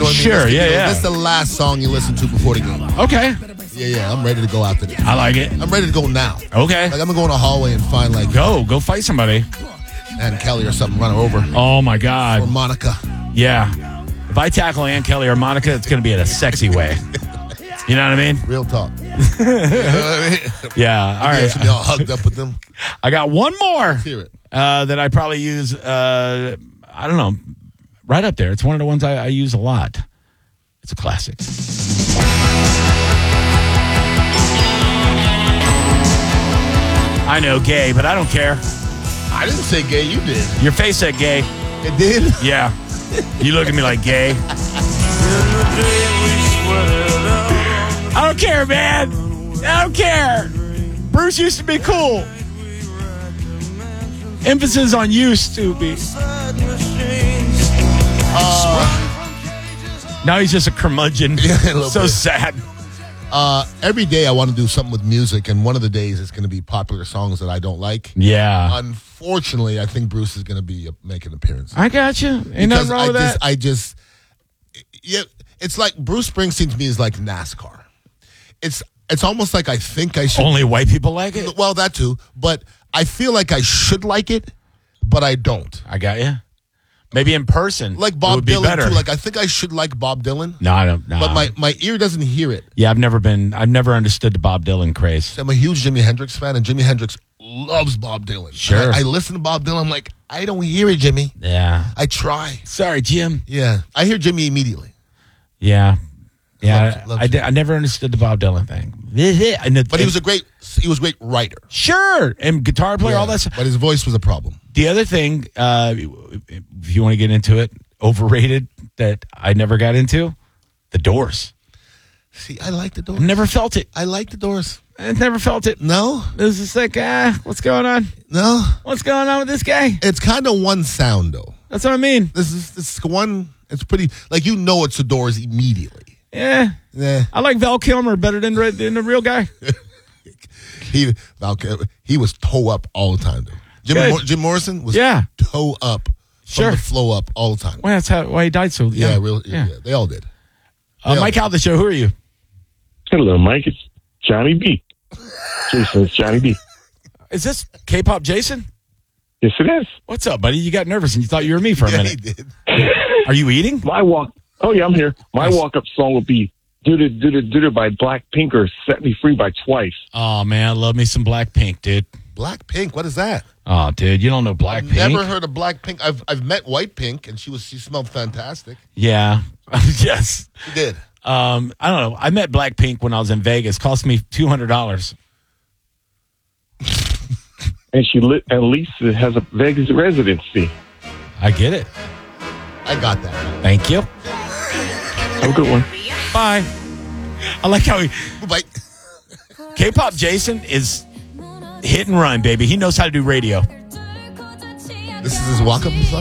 what I mean? Sure, yeah. That's the last song you listen to before the game. Okay. Yeah, I'm ready to go after this. I like it. I'm ready to go now. Okay. Like, I'm going to go in a hallway and find, like... Go fight somebody. Ann Kelly or something, run her over. Oh, my God. Or Monica. Yeah. If I tackle Ann Kelly or Monica, it's going to be in a sexy way. You know what I mean? Real talk. You know what I mean? Yeah. All right. Should be all hugged up with them. I got one more Let's hear it. that I probably use, I don't know, right up there. It's one of the ones I use a lot. It's a classic. I know, gay, but I don't care. I didn't say gay, you did. Your face said gay. It did? Yeah. You look at me like gay. I don't care, man. I don't care. Bruce used to be cool. Emphasis on used to be. Now he's just a curmudgeon. Yeah, a little so bit. sad. Every day I want to do something with music, and one of the days it's going to be popular songs that I don't like. Yeah. Unfortunately, I think Bruce is going to be making an appearance. I got you. Ain't nothing wrong with that. Yeah, it's like Bruce Springsteen to me is like NASCAR. It's almost like I think I should. Only white people like it? Well, that too. But I feel like I should like it, but I don't. I got you. Maybe in person. Like Bob it would be Dylan better. too. Like I think I should like Bob Dylan. No, I don't. No. But my ear doesn't hear it. Yeah, I've never understood the Bob Dylan craze. I'm a huge Jimi Hendrix fan, and Jimi Hendrix loves Bob Dylan. Sure. I listen to Bob Dylan. I'm like, I don't hear it, Jimmy. Yeah. I try. Sorry, Jim. Yeah. I hear Jimmy immediately. Yeah. Yeah. Loved I never understood the Bob Dylan thing. But he was a great writer. Sure. And guitar player, Yeah, all that stuff. But his voice was a problem. The other thing, if you want to get into it, overrated that I never got into, The Doors. See, I like the Doors. Never felt it. I like the Doors. I never felt it. No? It was just like, what's going on? No? What's going on with this guy? It's kind of one sound, though. That's what I mean. This is one, it's pretty, like, it's the Doors immediately. Yeah. Yeah. I like Val Kilmer better than the real guy. He was toe up all the time, though. Jim Morrison was toe up from the flow up all the time. Well, that's why he died so young. Yeah, they all did. Mike out the show. Who are you? Hello, Mike. It's Johnny B. Jason, it's Johnny B. Is this K-pop Jason? Yes, it is. What's up, buddy? You got nervous and you thought you were me for a minute. He did. Are you eating? Oh, yeah, I'm here. My walk-up song will be Do-Do by Blackpink or Set Me Free by Twice. Oh, man, I love me some Blackpink, dude. Blackpink? What is that? Oh, dude, you don't know Blackpink? Never heard of Blackpink. I've met White Pink, and she smelled fantastic. Yeah. Yes. She did. I don't know. I met Blackpink when I was in Vegas. Cost me $200. And Lisa has a Vegas residency. I get it. I got that. Thank you. Have a good one. Bye. I like how Bye. K-pop Jason is hit and run, baby. He knows how to do radio. This is his walk-up song?